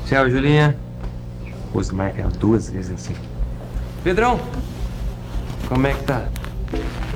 Tchau, Julinha. Pô, marca ela 2 vezes assim. Pedrão, como é que tá?